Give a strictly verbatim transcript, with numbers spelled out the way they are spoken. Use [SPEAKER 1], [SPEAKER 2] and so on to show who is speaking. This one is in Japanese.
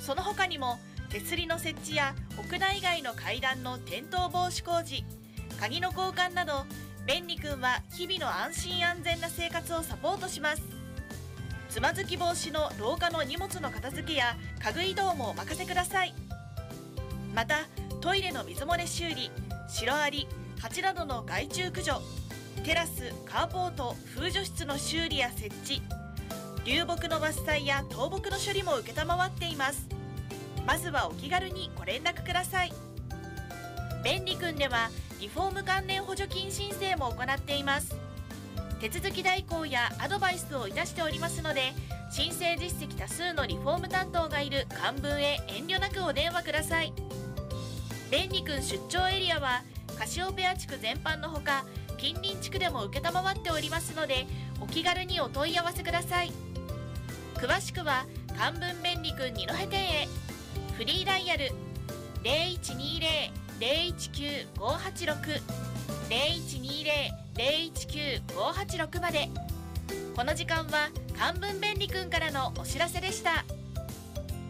[SPEAKER 1] その他にも手すりの設置や屋内外の階段の転倒防止工事、鍵の交換など、便利くんは日々の安心安全な生活をサポートします。つまずき防止の廊下の荷物の片付けや家具移動もお任せください。またトイレの水漏れ修理、シロアリ、ハチなどの害虫駆除、テラス、カーポート、風除室の修理や設置、流木の伐採や倒木の処理も承っています。まずはお気軽にご連絡ください。便利くんではリフォーム関連補助金申請も行っています。手続き代行やアドバイスをいたしておりますので、申請実績多数のリフォーム担当がいる幹文へ遠慮なくお電話ください。便利くん出張エリアはカシオペア地区全般のほか、近隣地区でも承っておりますので、お気軽にお問い合わせください。詳しくは漢文便利くん二戸店へ。フリーダイヤル ゼロいちにゼロ ゼロいちきゅう ごはちろく ゼロいちにゼロ ゼロいちきゅう ごはちろくまで。この時間は漢文便利くんからのお知らせでした。